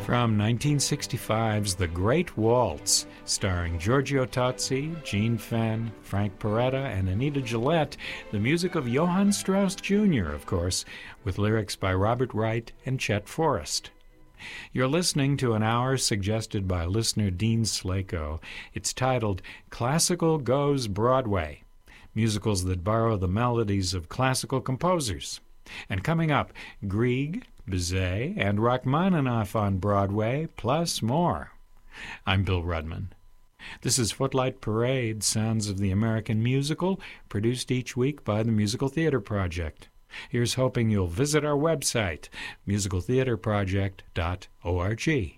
From 1965's The Great Waltz, starring Giorgio Tozzi, Gene Fenn, Frank Peretta, and Anita Gillette, the music of Johann Strauss Jr., of course, with lyrics by Robert Wright and Chet Forrest. You're listening to an hour suggested by listener Dean Slako. It's titled Classical Goes Broadway, musicals that borrow the melodies of classical composers. And coming up, Grieg, Bizet, and Rachmaninoff on Broadway, plus more. I'm Bill Rudman. This is Footlight Parade, Sounds of the American Musical, produced each week by the Musical Theater Project. Here's hoping you'll visit our website, musicaltheaterproject.org.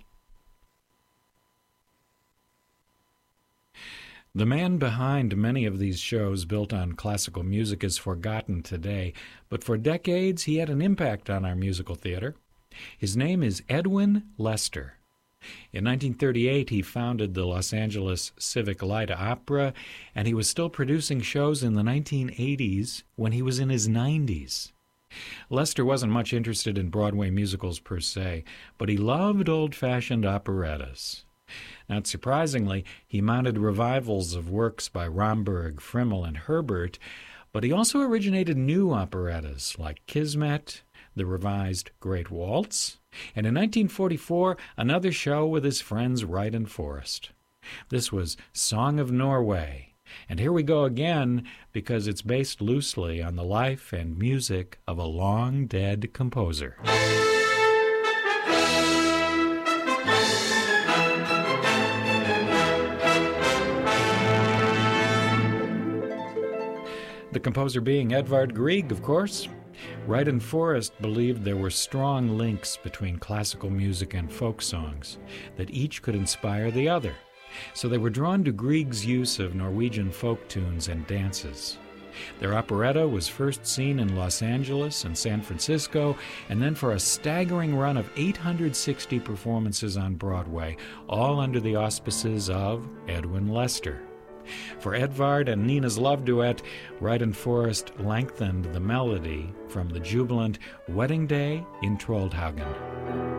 The man behind many of these shows built on classical music is forgotten today, but for decades he had an impact on our musical theater. His name is Edwin Lester. In 1938, he founded the Los Angeles Civic Light Opera, and he was still producing shows in the 1980s when he was in his 90s. Lester wasn't much interested in Broadway musicals per se, but he loved old-fashioned operettas. Not surprisingly, he mounted revivals of works by Romberg, Frimmel, and Herbert, but he also originated new operettas like Kismet, the revised Great Waltz, and in 1944, another show with his friends Wright and Forrest. This was Song of Norway, and here we go again because it's based loosely on the life and music of a long-dead composer. The composer being Edvard Grieg, of course. Wright and Forrest believed there were strong links between classical music and folk songs, that each could inspire the other. So they were drawn to Grieg's use of Norwegian folk tunes and dances. Their operetta was first seen in Los Angeles and San Francisco, and then for a staggering run of 860 performances on Broadway, all under the auspices of Edwin Lester. For Edvard and Nina's love duet, Wright and Forrest lengthened the melody from the jubilant Wedding Day in Troldhagen.